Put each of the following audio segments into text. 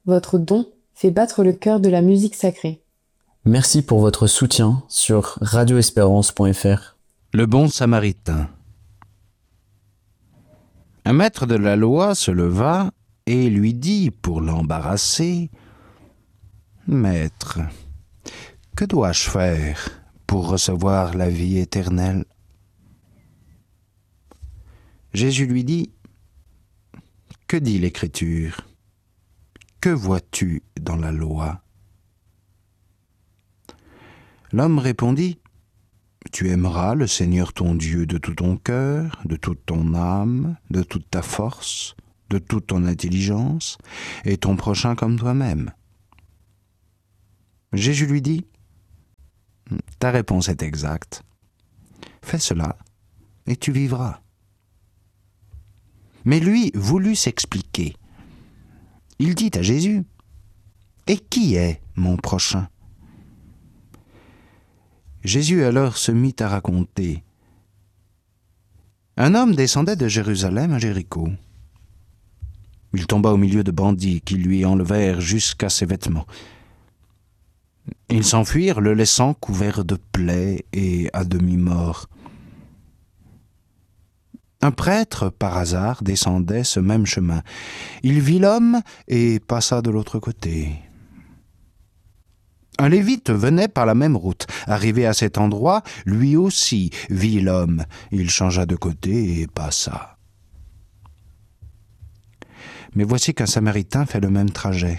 votre don fait battre le cœur de la musique sacrée. Merci pour votre soutien sur radioespérance.fr. Le bon samaritain. Un maître de la loi se leva et lui dit pour l'embarrasser : « Maître, que dois-je faire pour recevoir la vie éternelle ?» Jésus lui dit : « Que dit l'Écriture ? Que vois-tu dans la loi ?» L'homme répondit : « Tu aimeras le Seigneur ton Dieu de tout ton cœur, de toute ton âme, de toute ta force, de toute ton intelligence, et ton prochain comme toi-même. » Jésus lui dit : « Ta réponse est exacte. Fais cela, et tu vivras. » Mais lui voulut s'expliquer. Il dit à Jésus : « Et qui est mon prochain ?» Jésus alors se mit à raconter. Un homme descendait de Jérusalem à Jéricho. Il tomba au milieu de bandits qui lui enlevèrent jusqu'à ses vêtements. Ils s'enfuirent, le laissant couvert de plaies et à demi-mort. Un prêtre, par hasard, descendait ce même chemin. Il vit l'homme et passa de l'autre côté. Un lévite venait par la même route. Arrivé à cet endroit, lui aussi vit l'homme. Il changea de côté et passa. Mais voici qu'un Samaritain fait le même trajet.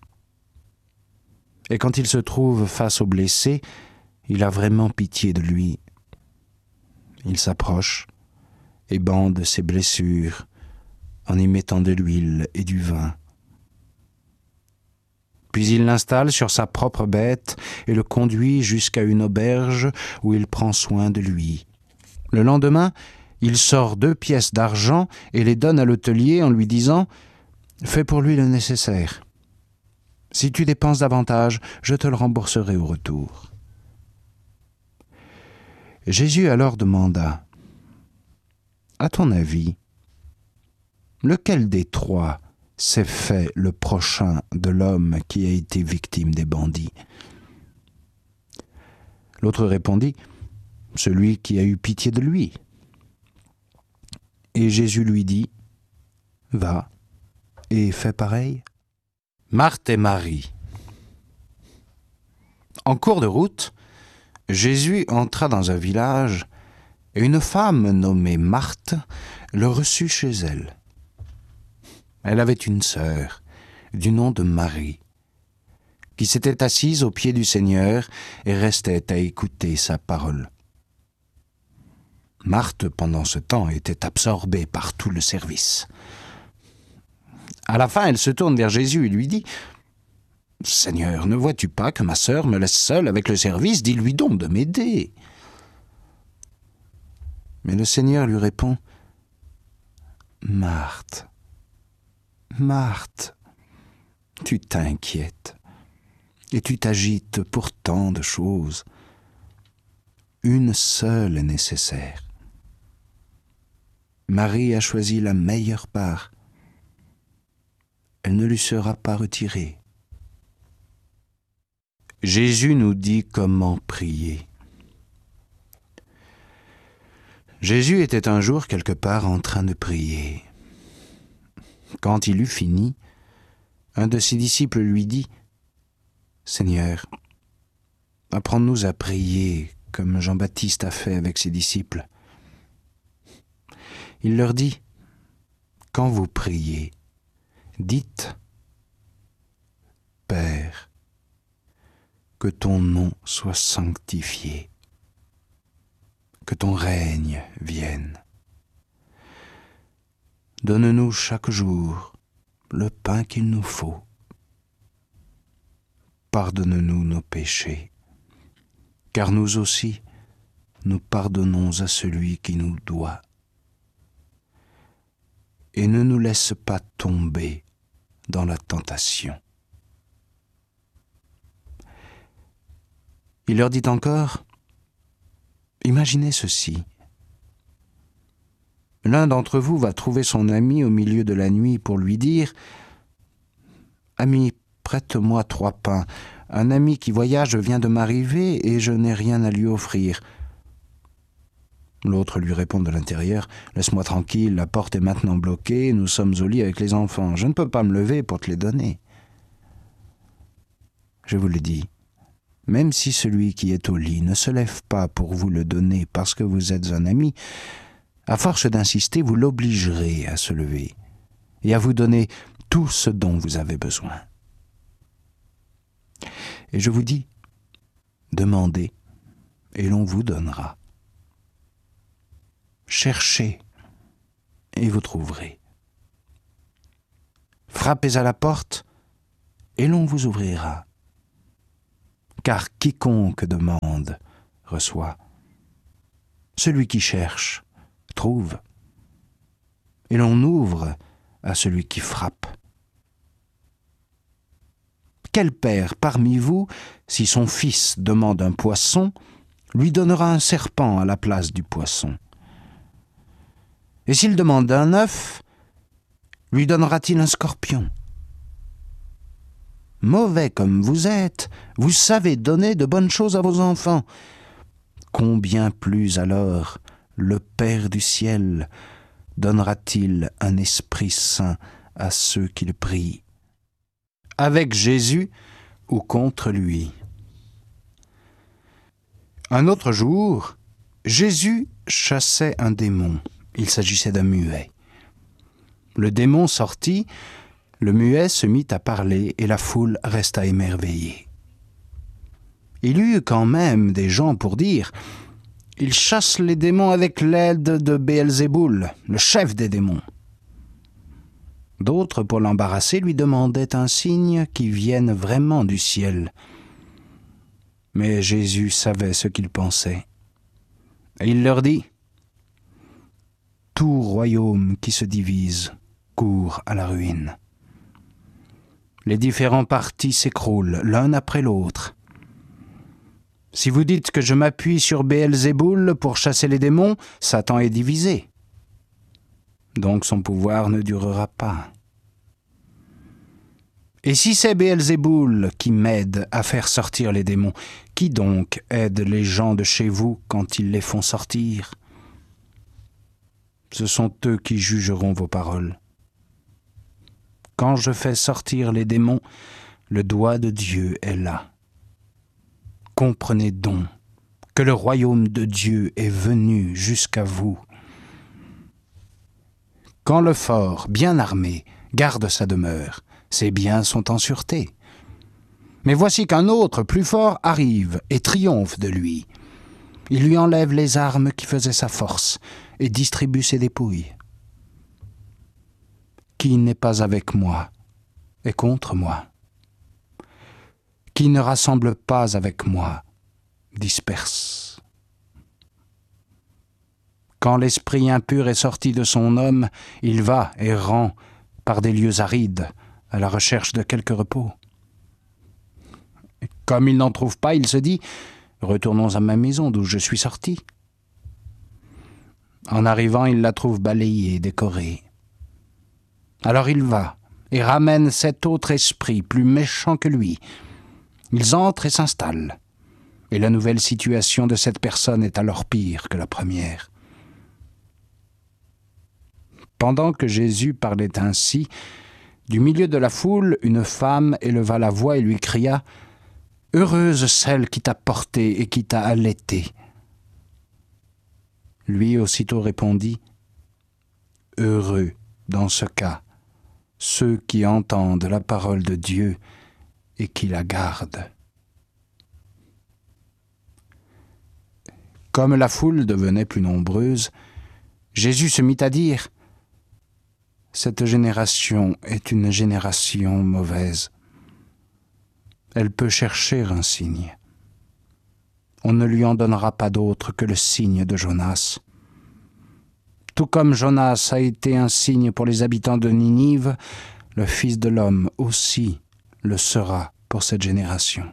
Et quand il se trouve face au blessé, il a vraiment pitié de lui. Il s'approche et bande ses blessures en y mettant de l'huile et du vin. Puis il l'installe sur sa propre bête et le conduit jusqu'à une auberge où il prend soin de lui. Le lendemain, il sort 2 pièces d'argent et les donne à l'hôtelier en lui disant : « Fais pour lui le nécessaire. Si tu dépenses davantage, je te le rembourserai au retour. » Jésus alors demanda : « À ton avis, lequel des 3 s'est fait le prochain de l'homme qui a été victime des bandits ?» L'autre répondit : « Celui qui a eu pitié de lui. » Et Jésus lui dit : « Va et fais pareil. » Marthe et Marie. En cours de route, Jésus entra dans un village et une femme nommée Marthe le reçut chez elle. Elle avait une sœur, du nom de Marie, qui s'était assise aux pieds du Seigneur et restait à écouter sa parole. Marthe, pendant ce temps, était absorbée par tout le service. À la fin, elle se tourne vers Jésus et lui dit : « Seigneur, ne vois-tu pas que ma sœur me laisse seule avec le service ? Dis-lui donc de m'aider. » Mais le Seigneur lui répond : « Marthe, Marthe, tu t'inquiètes et tu t'agites pour tant de choses. Une seule est nécessaire. Marie a choisi la meilleure part. Elle ne lui sera pas retirée. » Jésus nous dit comment prier. Jésus était un jour quelque part en train de prier. Quand il eut fini, un de ses disciples lui dit : « Seigneur, apprends-nous à prier comme Jean-Baptiste a fait avec ses disciples. » Il leur dit : « Quand vous priez, dites : Père, que ton nom soit sanctifié, que ton règne vienne. Donne-nous chaque jour le pain qu'il nous faut. Pardonne-nous nos péchés, car nous aussi, nous pardonnons à celui qui nous doit. Et ne nous laisse pas tomber dans la tentation. » Il leur dit encore : « Imaginez ceci. L'un d'entre vous va trouver son ami au milieu de la nuit pour lui dire : « Ami, prête-moi 3 pains. Un ami qui voyage vient de m'arriver et je n'ai rien à lui offrir. » L'autre lui répond de l'intérieur, « Laisse-moi tranquille, la porte est maintenant bloquée, nous sommes au lit avec les enfants. Je ne peux pas me lever pour te les donner. » Je vous le dis, même si celui qui est au lit ne se lève pas pour vous le donner parce que vous êtes un ami, à force d'insister, vous l'obligerez à se lever et à vous donner tout ce dont vous avez besoin. Et je vous dis, demandez et l'on vous donnera. Cherchez et vous trouverez. Frappez à la porte et l'on vous ouvrira. Car quiconque demande reçoit. Celui qui cherche trouve. Et l'on ouvre à celui qui frappe. Quel père parmi vous, si son fils demande un poisson, lui donnera un serpent à la place du poisson? Et s'il demande un œuf, lui donnera-t-il un scorpion? Mauvais comme vous êtes, vous savez donner de bonnes choses à vos enfants. Combien plus alors le Père du ciel donnera-t-il un Esprit Saint à ceux qui le prient? Avec Jésus ou contre lui? Un autre jour, Jésus chassait un démon. Il s'agissait d'un muet. Le démon sortit, le muet se mit à parler et la foule resta émerveillée. Il y eut quand même des gens pour dire « Il chasse les démons avec l'aide de Béelzéboul, le chef des démons. » D'autres, pour l'embarrasser, lui demandaient un signe qui vienne vraiment du ciel. Mais Jésus savait ce qu'ils pensaient. Et il leur dit « Tout royaume qui se divise court à la ruine. Les différents partis s'écroulent l'un après l'autre. Si vous dites que je m'appuie sur Béelzéboul pour chasser les démons, Satan est divisé. Donc son pouvoir ne durera pas. Et si c'est Béelzéboul qui m'aide à faire sortir les démons, qui donc aide les gens de chez vous quand ils les font sortir? Ce sont eux qui jugeront vos paroles. Quand je fais sortir les démons, le doigt de Dieu est là. Comprenez donc que le royaume de Dieu est venu jusqu'à vous. Quand le fort, bien armé, garde sa demeure, ses biens sont en sûreté. Mais voici qu'un autre, plus fort, arrive et triomphe de lui. Il lui enlève les armes qui faisaient sa force et distribue ses dépouilles. Qui n'est pas avec moi est contre moi. Qui ne rassemble pas avec moi disperse. Quand l'esprit impur est sorti de son homme, il va errant par des lieux arides à la recherche de quelque repos. Et comme il n'en trouve pas, il se dit « Retournons à ma maison d'où je suis sorti. » En arrivant, il la trouve balayée, décorée. Alors il va et ramène cet autre esprit, plus méchant que lui. Ils entrent et s'installent. Et la nouvelle situation de cette personne est alors pire que la première. Pendant que Jésus parlait ainsi, du milieu de la foule, une femme éleva la voix et lui cria « Heureuse celle qui t'a porté et qui t'a allaité. » Lui aussitôt répondit « Heureux, dans ce cas, ceux qui entendent la parole de Dieu et qui la gardent. » Comme la foule devenait plus nombreuse, Jésus se mit à dire « Cette génération est une génération mauvaise. Elle peut chercher un signe. On ne lui en donnera pas d'autre que le signe de Jonas. Tout comme Jonas a été un signe pour les habitants de Ninive, le Fils de l'homme aussi le sera pour cette génération.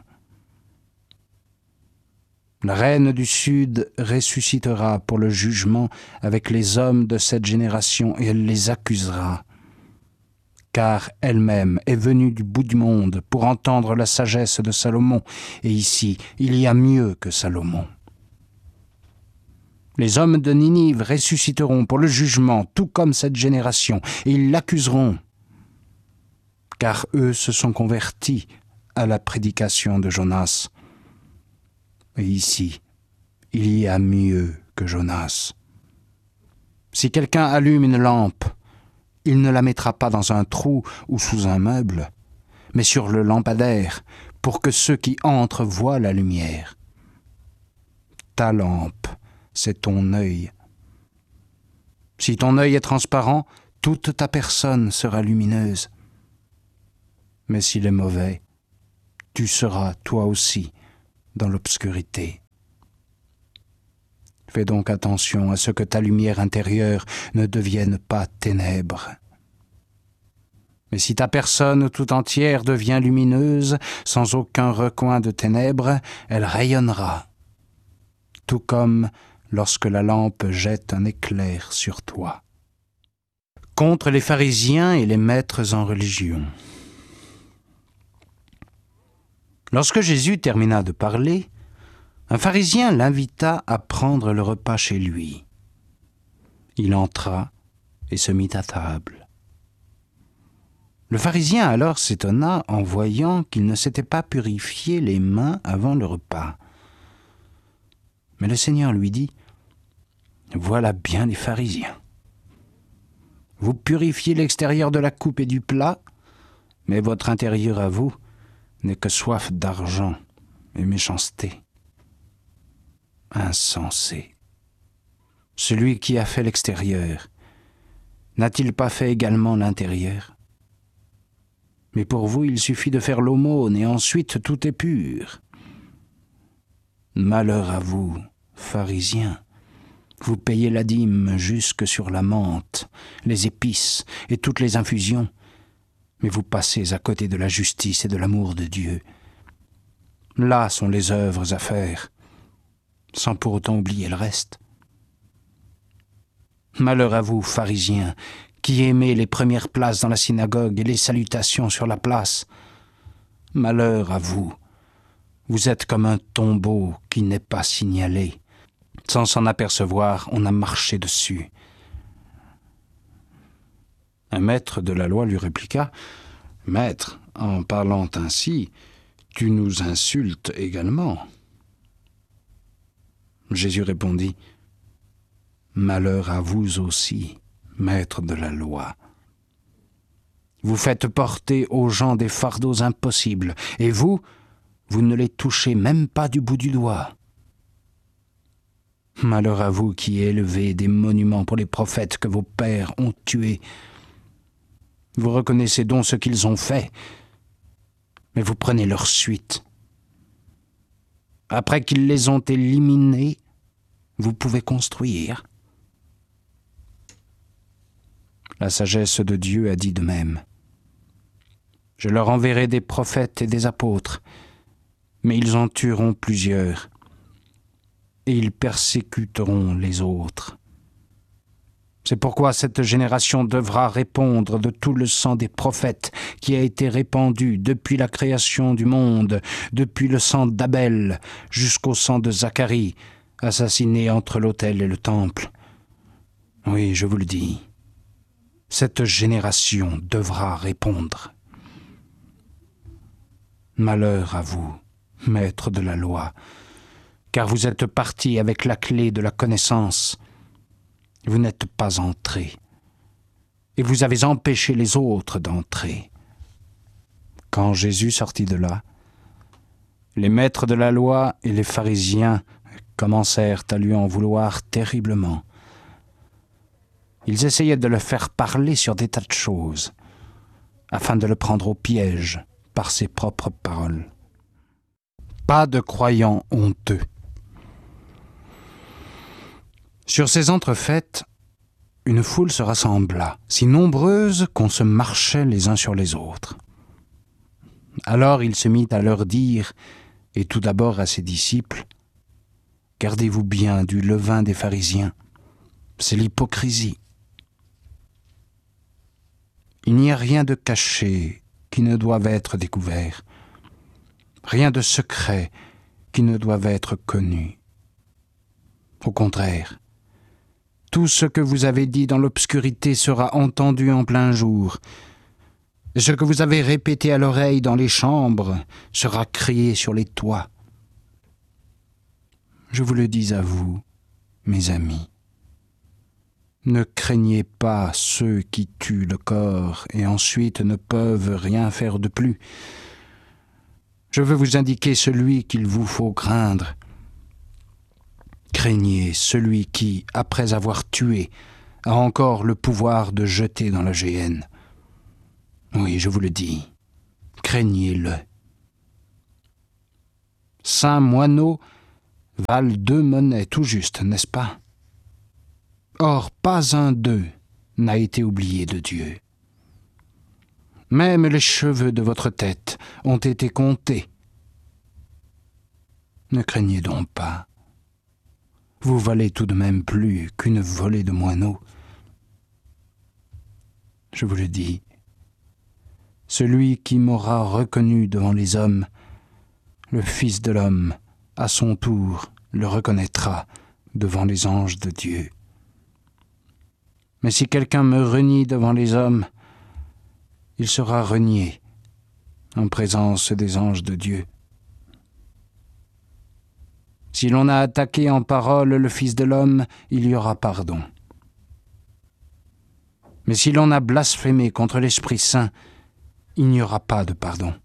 La reine du Sud ressuscitera pour le jugement avec les hommes de cette génération et elle les accusera. car elle-même est venue du bout du monde pour entendre la sagesse de Salomon, et ici, il y a mieux que Salomon. Les hommes de Ninive ressusciteront pour le jugement, tout comme cette génération, et ils l'accuseront, car eux se sont convertis à la prédication de Jonas. Et ici, il y a mieux que Jonas. Si quelqu'un allume une lampe, il ne la mettra pas dans un trou ou sous un meuble, mais sur le lampadaire, pour que ceux qui entrent voient la lumière. Ta lampe, c'est ton œil. Si ton œil est transparent, toute ta personne sera lumineuse. Mais s'il est mauvais, tu seras toi aussi dans l'obscurité. Fais donc attention à ce que ta lumière intérieure ne devienne pas ténèbres. Mais si ta personne tout entière devient lumineuse, sans aucun recoin de ténèbres, elle rayonnera, tout comme lorsque la lampe jette un éclair sur toi. Contre les pharisiens et les maîtres en religion. Lorsque Jésus termina de parler, un pharisien l'invita à prendre le repas chez lui. Il entra et se mit à table. Le pharisien alors s'étonna en voyant qu'il ne s'était pas purifié les mains avant le repas. Mais le Seigneur lui dit : « Voilà bien les pharisiens. Vous purifiez l'extérieur de la coupe et du plat, mais votre intérieur à vous n'est que soif d'argent et méchanceté. Insensé. Celui qui a fait l'extérieur, n'a-t-il pas fait également l'intérieur ? Mais pour vous, il suffit de faire l'aumône et ensuite tout est pur. Malheur à vous, pharisiens, vous payez la dîme jusque sur la menthe, les épices et toutes les infusions, mais vous passez à côté de la justice et de l'amour de Dieu. Là sont les œuvres à faire, sans pour autant oublier le reste. Malheur à vous, pharisiens, qui aimez les premières places dans la synagogue et les salutations sur la place. Malheur à vous, vous êtes comme un tombeau qui n'est pas signalé. Sans s'en apercevoir, on a marché dessus. Un maître de la loi lui répliqua : « Maître, en parlant ainsi, tu nous insultes également. » Jésus répondit : « Malheur à vous aussi, maître de la loi. Vous faites porter aux gens des fardeaux impossibles, et vous ne les touchez même pas du bout du doigt. Malheur à vous qui élevez des monuments pour les prophètes que vos pères ont tués. Vous reconnaissez donc ce qu'ils ont fait, mais vous prenez leur suite. Après qu'ils les ont éliminés, vous pouvez construire. La sagesse de Dieu a dit de même. Je leur enverrai des prophètes et des apôtres, mais ils en tueront plusieurs, et ils persécuteront les autres. C'est pourquoi cette génération devra répondre de tout le sang des prophètes qui a été répandu depuis la création du monde, depuis le sang d'Abel jusqu'au sang de Zacharie, assassiné entre l'autel et le temple. Oui, je vous le dis, cette génération devra répondre. Malheur à vous, maîtres de la loi, car vous êtes partis avec la clé de la connaissance. Vous n'êtes pas entrés, et vous avez empêché les autres d'entrer. Quand Jésus sortit de là, les maîtres de la loi et les pharisiens commencèrent à lui en vouloir terriblement. Ils essayaient de le faire parler sur des tas de choses, afin de le prendre au piège par ses propres paroles. Pas de croyants honteux. Sur ces entrefaites, une foule se rassembla, si nombreuse qu'on se marchait les uns sur les autres. Alors il se mit à leur dire, et tout d'abord à ses disciples, « Gardez-vous bien du levain des pharisiens, c'est l'hypocrisie. » Il n'y a rien de caché qui ne doive être découvert, rien de secret qui ne doive être connu. Au contraire, tout ce que vous avez dit dans l'obscurité sera entendu en plein jour, et ce que vous avez répété à l'oreille dans les chambres sera crié sur les toits. Je vous le dis à vous, mes amis, ne craignez pas ceux qui tuent le corps et ensuite ne peuvent rien faire de plus. Je veux vous indiquer celui qu'il vous faut craindre. Craignez celui qui, après avoir tué, a encore le pouvoir de jeter dans la géhenne. Oui, je vous le dis, craignez-le. 5 moineaux valent 2 monnaies tout juste, n'est-ce pas? Or, pas un d'eux n'a été oublié de Dieu. Même les cheveux de votre tête ont été comptés. Ne craignez donc pas. Vous valez tout de même plus qu'une volée de moineaux. Je vous le dis, celui qui m'aura reconnu devant les hommes, le Fils de l'homme, à son tour, le reconnaîtra devant les anges de Dieu. Mais si quelqu'un me renie devant les hommes, il sera renié en présence des anges de Dieu. Si l'on a attaqué en parole le Fils de l'homme, il y aura pardon. Mais si l'on a blasphémé contre l'Esprit Saint, il n'y aura pas de pardon.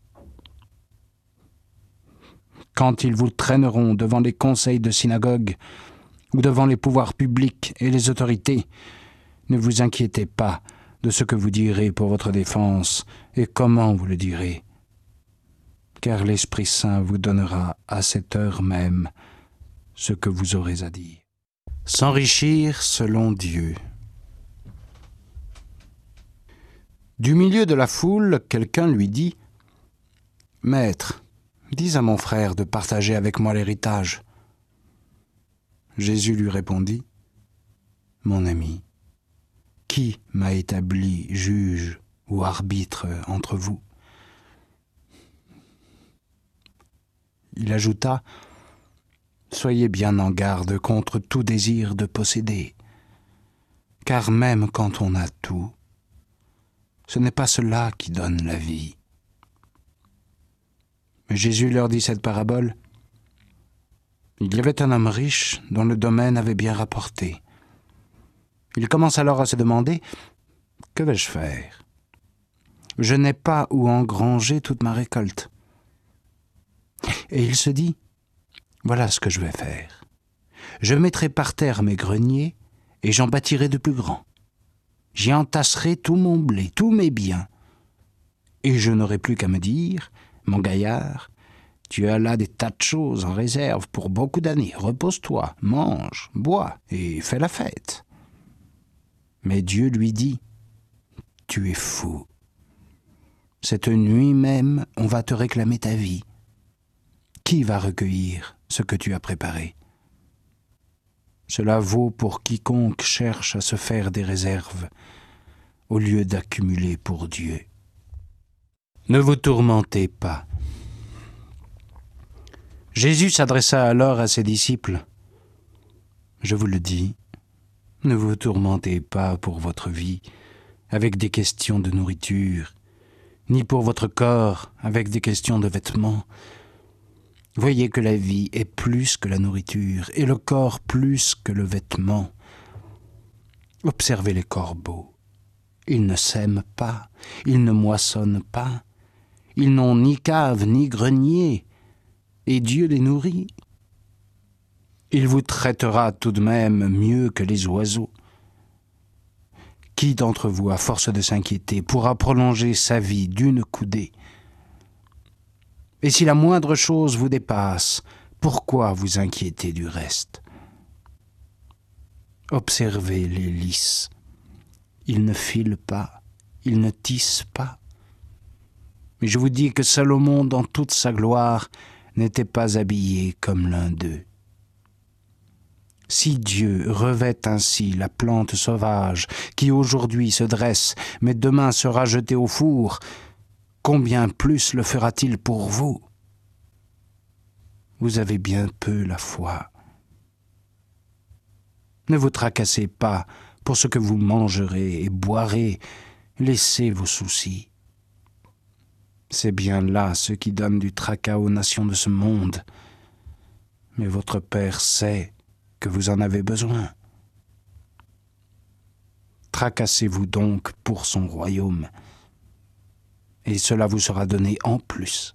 Quand ils vous traîneront devant les conseils de synagogue ou devant les pouvoirs publics et les autorités, ne vous inquiétez pas de ce que vous direz pour votre défense et comment vous le direz, car l'Esprit Saint vous donnera à cette heure même ce que vous aurez à dire. S'enrichir selon Dieu. Du milieu de la foule, quelqu'un lui dit « Maître, dis à mon frère de partager avec moi l'héritage. » Jésus lui répondit « Mon ami, qui m'a établi juge ou arbitre entre vous ?» Il ajouta « Soyez bien en garde contre tout désir de posséder, car même quand on a tout, ce n'est pas cela qui donne la vie. » Mais Jésus leur dit cette parabole. Il y avait un homme riche dont le domaine avait bien rapporté. Il commence alors à se demander « Que vais-je faire ? Je n'ai pas où engranger toute ma récolte. » Et il se dit « Voilà ce que je vais faire. Je mettrai par terre mes greniers et j'en bâtirai de plus grands. J'y entasserai tout mon blé, tous mes biens. Et je n'aurai plus qu'à me dire « Mon gaillard, tu as là des tas de choses en réserve pour beaucoup d'années. Repose-toi, mange, bois et fais la fête. » Mais Dieu lui dit « Tu es fou. Cette nuit même, on va te réclamer ta vie. Qui va recueillir ce que tu as préparé ? Cela vaut pour quiconque cherche à se faire des réserves au lieu d'accumuler pour Dieu. Ne vous tourmentez pas. » Jésus s'adressa alors à ses disciples. « Je vous le dis, ne vous tourmentez pas pour votre vie avec des questions de nourriture, ni pour votre corps avec des questions de vêtements. Voyez que la vie est plus que la nourriture, et le corps plus que le vêtement. Observez les corbeaux. Ils ne sèment pas, ils ne moissonnent pas, ils n'ont ni cave ni grenier, et Dieu les nourrit. Il vous traitera tout de même mieux que les oiseaux. Qui d'entre vous, à force de s'inquiéter, pourra prolonger sa vie d'une coudée ? Et si la moindre chose vous dépasse, pourquoi vous inquiéter du reste ? Observez les lys. Ils ne filent pas, ils ne tissent pas. Mais je vous dis que Salomon, dans toute sa gloire, n'était pas habillé comme l'un d'eux. Si Dieu revêt ainsi la plante sauvage qui aujourd'hui se dresse, mais demain sera jetée au four, combien plus le fera-t-il pour vous? Vous avez bien peu la foi. Ne vous tracassez pas pour ce que vous mangerez et boirez, laissez vos soucis. C'est bien là ce qui donne du tracas aux nations de ce monde. Mais votre Père sait que vous en avez besoin. Tracassez-vous donc pour son royaume, et cela vous sera donné en plus.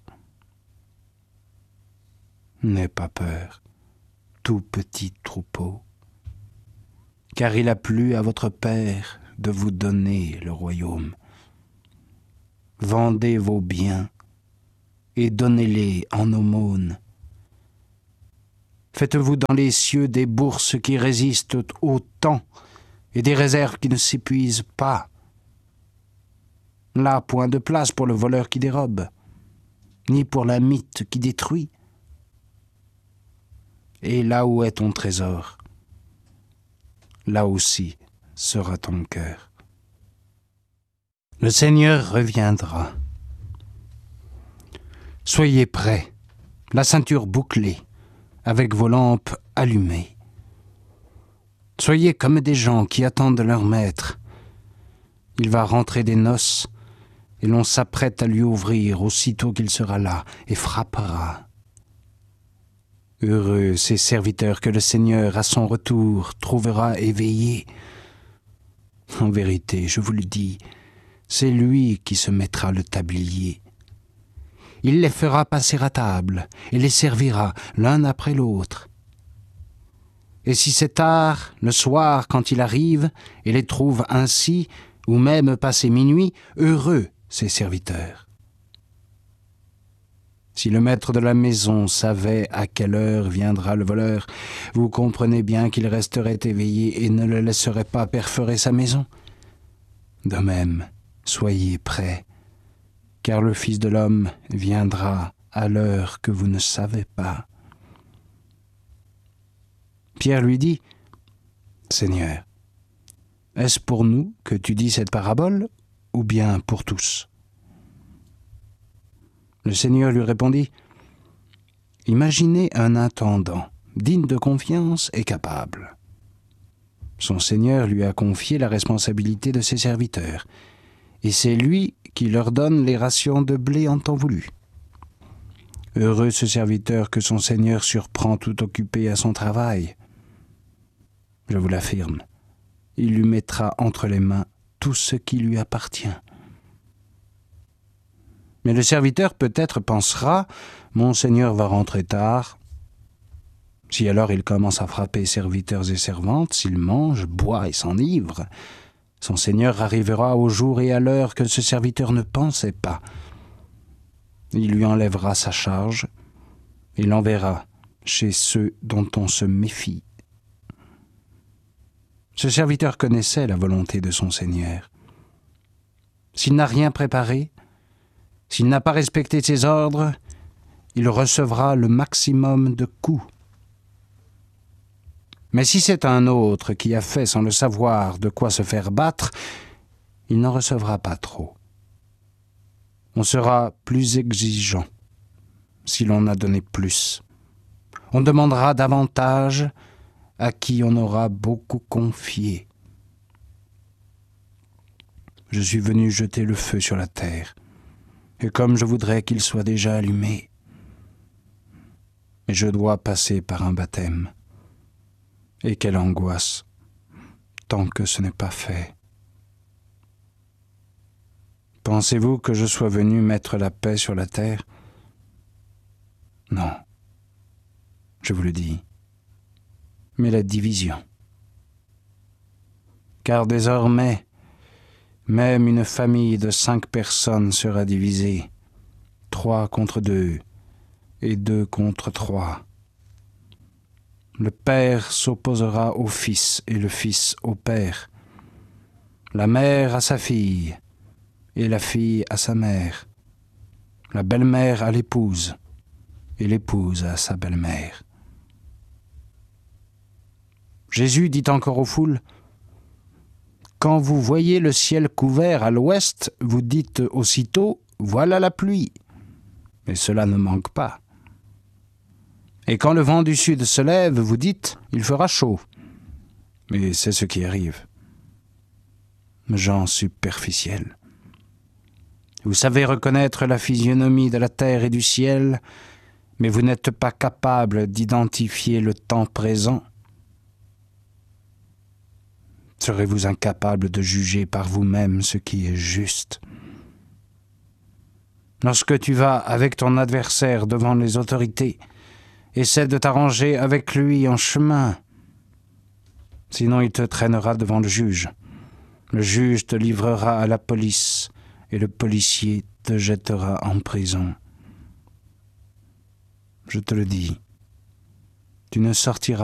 N'aie pas peur, tout petit troupeau, car il a plu à votre Père de vous donner le royaume. Vendez vos biens et donnez-les en aumône. Faites-vous dans les cieux des bourses qui résistent au temps et des réserves qui ne s'épuisent pas. Là, point de place pour le voleur qui dérobe, ni pour la mythe qui détruit. Et là où est ton trésor, là aussi sera ton cœur. Le Seigneur reviendra. Soyez prêts, la ceinture bouclée, avec vos lampes allumées. Soyez comme des gens qui attendent leur maître. Il va rentrer des noces, et l'on s'apprête à lui ouvrir aussitôt qu'il sera là, et frappera. Heureux ces serviteurs que le Seigneur, à son retour, trouvera éveillés. En vérité, je vous le dis, c'est lui qui se mettra le tablier. Il les fera passer à table et les servira l'un après l'autre. Et si c'est tard, le soir, quand il arrive, et les trouve ainsi, ou même passé minuit, heureux ces serviteurs. Si le maître de la maison savait à quelle heure viendra le voleur, vous comprenez bien qu'il resterait éveillé et ne le laisserait pas perforer sa maison. De même, soyez prêts, car le Fils de l'homme viendra à l'heure que vous ne savez pas. Pierre lui dit, « Seigneur, est-ce pour nous que tu dis cette parabole, ou bien pour tous ?» Le Seigneur lui répondit, « Imaginez un intendant, digne de confiance et capable. Son Seigneur lui a confié la responsabilité de ses serviteurs, et c'est lui qui leur donne les rations de blé en temps voulu. Heureux ce serviteur que son Seigneur surprend tout occupé à son travail. Je vous l'affirme, il lui mettra entre les mains tout ce qui lui appartient. Mais le serviteur peut-être pensera, mon Seigneur va rentrer tard. Si alors il commence à frapper serviteurs et servantes, s'il mange, boit et s'enivre, son Seigneur arrivera au jour et à l'heure que ce serviteur ne pensait pas. Il lui enlèvera sa charge et l'enverra chez ceux dont on se méfie. Ce serviteur connaissait la volonté de son Seigneur. S'il n'a rien préparé, s'il n'a pas respecté ses ordres, il recevra le maximum de coups. Mais si c'est un autre qui a fait sans le savoir de quoi se faire battre, il n'en recevra pas trop. On sera plus exigeant si l'on a donné plus. On demandera davantage à qui on aura beaucoup confié. Je suis venu jeter le feu sur la terre, et comme je voudrais qu'il soit déjà allumé, mais je dois passer par un baptême. Et quelle angoisse, tant que ce n'est pas fait. Pensez-vous que je sois venu mettre la paix sur la terre? Non, je vous le dis, mais la division. Car désormais, même une famille de 5 personnes sera divisée, 3 contre 2 et 2 contre 3. Le père s'opposera au fils et le fils au père, la mère à sa fille et la fille à sa mère, la belle-mère à l'épouse et l'épouse à sa belle-mère. Jésus dit encore aux foules, « Quand vous voyez le ciel couvert à l'ouest, vous dites aussitôt, voilà la pluie. Mais cela ne manque pas. Et quand le vent du sud se lève, vous dites, il fera chaud. Mais c'est ce qui arrive. Gens superficiels. Vous savez reconnaître la physionomie de la terre et du ciel, mais vous n'êtes pas capable d'identifier le temps présent. Serez-vous incapable de juger par vous-même ce qui est juste? Lorsque tu vas avec ton adversaire devant les autorités, essaie de t'arranger avec lui en chemin. Sinon, il te traînera devant le juge. Le juge te livrera à la police et le policier te jettera en prison. Je te le dis, tu ne sortiras